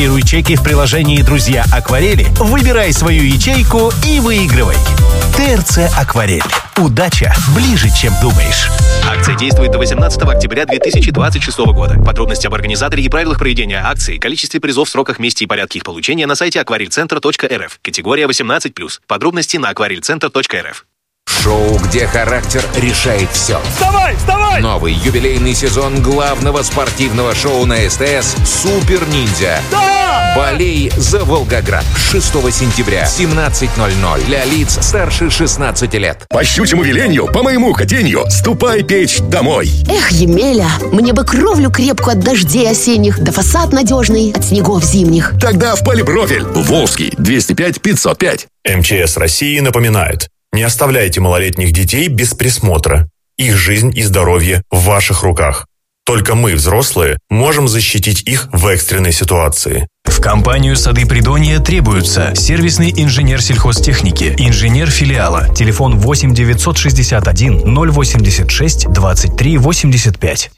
Чеки в приложении «Друзья Акварели», выбирай свою ячейку и выигрывай. ТРЦ «Акварель». Удача ближе, чем думаешь. Акция действует до 18 октября 2026 года. Подробности об организаторе и правилах проведения акции, количестве призов, сроках, месте и порядке их получения на сайте aquarelcenter.rf. Категория 18+. Подробности на aquarelcenter.rf. Шоу, где характер решает все. Вставай, вставай! Новый юбилейный сезон главного спортивного шоу на СТС «Супер Ниндзя». Да! Болей за Волгоград. 6 сентября, 17:00. Для лиц старше 16 лет. По щучьему велению, по моему хотению, ступай печь домой. Эх, Емеля, мне бы кровлю крепкую от дождей осенних, да фасад надежный от снегов зимних. Тогда в Полипрофиль. Волжский, 205-505. МЧС России напоминает: не оставляйте малолетних детей без присмотра. Их жизнь и здоровье в ваших руках. Только мы, взрослые, можем защитить их в экстренной ситуации. В компанию «Сады Придонья» требуются сервисный инженер сельхозтехники, инженер филиала, телефон 8 961 086 23 85.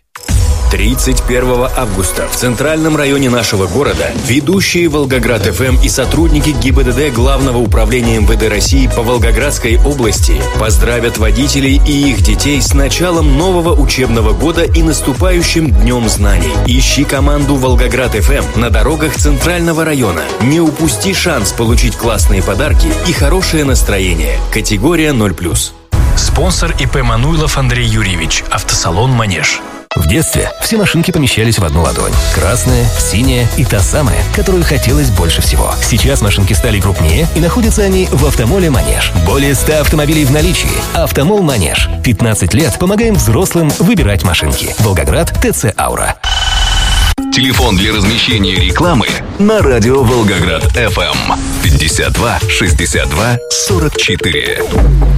31 августа в центральном районе нашего города ведущие Волгоград ФМ и сотрудники ГИБДД Главного управления МВД России по Волгоградской области поздравят водителей и их детей с началом нового учебного года и наступающим Днем знаний. Ищи команду Волгоград ФМ на дорогах центрального района. Не упусти шанс получить классные подарки и хорошее настроение. Категория 0+. Спонсор ИП Мануйлов Андрей Юрьевич. Автосалон «Манеж». В детстве все машинки помещались в одну ладонь. Красная, синяя и та самая, которую хотелось больше всего. Сейчас машинки стали крупнее, и находятся они в «Автомоле Манеж». Более 100 автомобилей в наличии. «Автомол Манеж». 15 лет помогаем взрослым выбирать машинки. Волгоград, ТЦ «Аура». Телефон для размещения рекламы на радио Волгоград ФМ 52 62 44.